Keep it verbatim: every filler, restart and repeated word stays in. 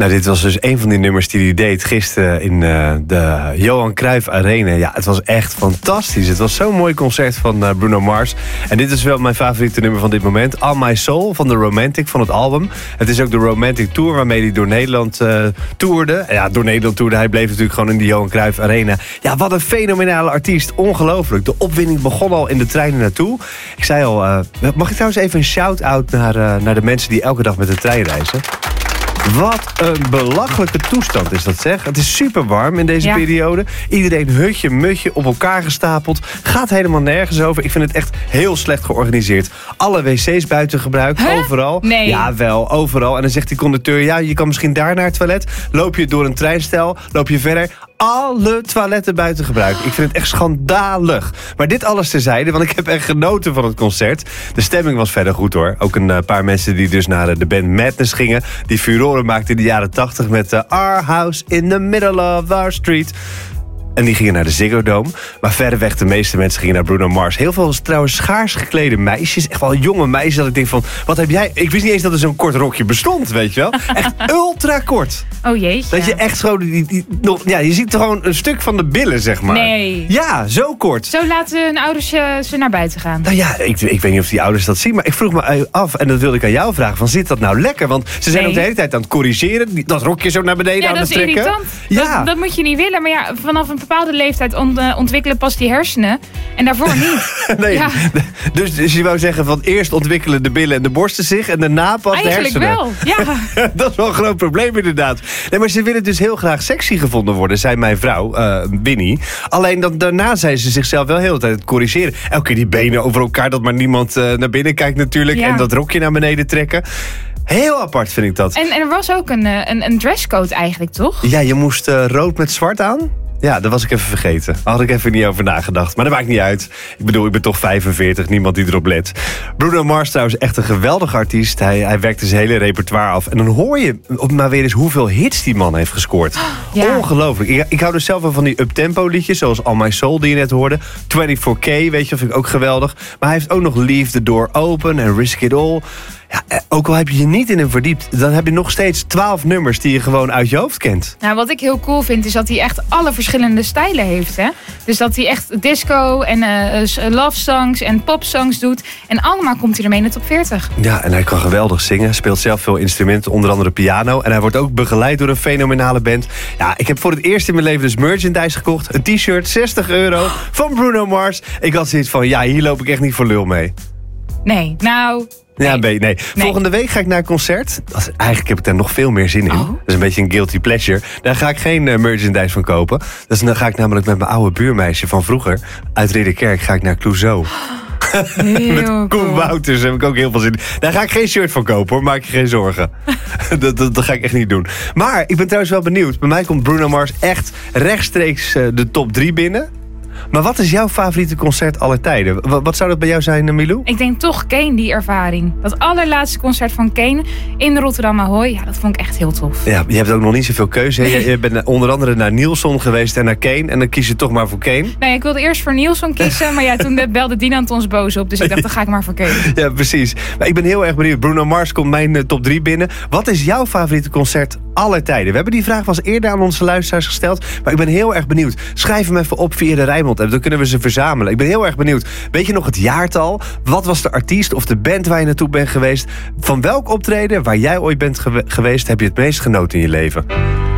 Nou, dit was dus een van die nummers die hij deed gisteren in uh, de Johan Cruijff Arena. Ja, het was echt fantastisch. Het was zo'n mooi concert van uh, Bruno Mars. En dit is wel mijn favoriete nummer van dit moment. All My Soul van The Romantic, van het album. Het is ook de Romantic Tour waarmee hij door Nederland uh, toerde. Ja, door Nederland toerde. Hij bleef natuurlijk gewoon in de Johan Cruijff Arena. Ja, wat een fenomenale artiest. Ongelooflijk. De opwinding begon al in de treinen naartoe. Ik zei al, uh, mag ik trouwens even een shout-out naar, uh, naar de mensen die elke dag met de trein reizen? Wat een belachelijke toestand is dat, zeg. Het is super warm in deze ja. periode. Iedereen hutje, mutje, op elkaar gestapeld. Gaat helemaal nergens over. Ik vind het echt heel slecht georganiseerd. Alle wc's buiten gebruik, huh? Overal. Nee. Ja, wel, overal. En dan zegt die conducteur, ja, je kan misschien daar naar het toilet. Loop je door een treinstel, loop je verder. Alle toiletten buiten gebruik. Ik vind het echt schandalig. Maar dit alles terzijde, want ik heb echt genoten van het concert. De stemming was verder goed, hoor. Ook een uh, paar mensen die dus naar uh, de band Madness gingen. Die furoren maakten in de jaren tachtig met uh, Our House in the Middle of Our Street. En die gingen naar de Ziggo Dome. Maar verreweg de meeste mensen gingen naar Bruno Mars. Heel veel trouwens schaars geklede meisjes. Echt wel jonge meisjes. Dat ik denk van, wat heb jij... Ik wist niet eens dat er zo'n kort rokje bestond, weet je wel. Echt ultra kort. Oh jeetje. Dat je echt gewoon... Die, die, nog, ja, je ziet gewoon een stuk van de billen, zeg maar. Nee. Ja, zo kort. Zo laten hun ouders uh, ze naar buiten gaan. Nou ja, ik, ik weet niet of die ouders dat zien. Maar ik vroeg me af, en dat wilde ik aan jou vragen. Van, zit dat nou lekker? Want ze zijn nee. ook de hele tijd aan het corrigeren. Die, dat rokje zo naar beneden ja, aan het trekken. Ja, dat is irritant. Ja. Dat, dat moet je niet willen. Maar ja, vanaf een bepaalde leeftijd ont, uh, ontwikkelen pas die hersenen. En daarvoor niet. nee, ja. dus, dus je wou zeggen van eerst ontwikkelen de billen en de borsten zich. En daarna pas eigenlijk de hersenen. Eigenlijk wel, ja. Dat is wel een groot probleem inderdaad. Nee, maar ze willen dus heel graag sexy gevonden worden, zei mijn vrouw, uh, Winnie. Alleen dan, daarna zijn ze zichzelf wel heel de tijd het corrigeren. Elke keer die benen over elkaar, dat maar niemand uh, naar binnen kijkt natuurlijk. Ja. En dat rokje naar beneden trekken. Heel apart vind ik dat. En, en er was ook een, een, een dresscode eigenlijk, toch? Ja, je moest uh, rood met zwart aan. Ja, dat was ik even vergeten. Daar had ik even niet over nagedacht. Maar dat maakt niet uit. Ik bedoel, ik ben toch vijfenveertig, niemand die erop let. Bruno Mars trouwens echt een geweldige artiest. Hij, hij werkte zijn hele repertoire af. En dan hoor je maar weer eens hoeveel hits die man heeft gescoord. Ja. Ongelooflijk. Ik, ik hou dus zelf wel van die uptempo liedjes, zoals All My Soul die je net hoorde. vierentwintig K, weet je, dat vind ik ook geweldig. Maar hij heeft ook nog Leave the Door Open en Risk It All. Ja, ook al heb je je niet in hem verdiept, dan heb je nog steeds twaalf nummers die je gewoon uit je hoofd kent. Nou, wat ik heel cool vind, is dat hij echt alle verschillende stijlen heeft. Hè? Dus dat hij echt disco en uh, love songs en pop songs doet. En allemaal komt hij ermee in de top veertig. Ja, en hij kan geweldig zingen. Speelt zelf veel instrumenten, onder andere piano. En hij wordt ook begeleid door een fenomenale band. Ja, ik heb voor het eerst in mijn leven dus merchandise gekocht. Een t-shirt, zestig euro, van Bruno Mars. Ik had zoiets van, ja, hier loop ik echt niet voor lul mee. Nee, nou... Ja, nee. nee. nee. Volgende week ga ik naar een concert. Eigenlijk heb ik daar nog veel meer zin in. Oh. Dat is een beetje een guilty pleasure. Daar ga ik geen uh, merchandise van kopen. Dus dan ga ik namelijk met mijn oude buurmeisje van vroeger... uit Ridderkerk ga ik naar Clouseau. Met Koen cool. Wouters heb ik ook heel veel zin in. Daar ga ik geen shirt van kopen, hoor. Maak je geen zorgen. dat, dat, dat ga ik echt niet doen. Maar ik ben trouwens wel benieuwd. Bij mij komt Bruno Mars echt rechtstreeks uh, de top drie binnen. Maar wat is jouw favoriete concert aller tijden? Wat, wat zou dat bij jou zijn, Milou? Ik denk toch Kane, die ervaring. Dat allerlaatste concert van Kane in Rotterdam Ahoy. Ja, dat vond ik echt heel tof. Ja, je hebt ook nog niet zoveel keuze. Je, je bent onder andere naar Nielsen geweest en naar Kane. En dan kies je toch maar voor Kane. Nee, ik wilde eerst voor Nielsen kiezen. Maar ja, toen belde Dinant ons boos op. Dus ik dacht, dan ga ik maar voor Kane. Ja, precies. Maar ik ben heel erg benieuwd. Bruno Mars komt mijn uh, top drie binnen. Wat is jouw favoriete concert aller tijden? We hebben die vraag wel eens eerder aan onze luisteraars gesteld. Maar ik ben heel erg benieuwd. Schrijf hem even op via de Rijnmond app. Dan kunnen we ze verzamelen. Ik ben heel erg benieuwd. Weet je nog het jaartal? Wat was de artiest of de band waar je naartoe bent geweest? Van welk optreden waar jij ooit bent gewe- geweest heb je het meest genoten in je leven?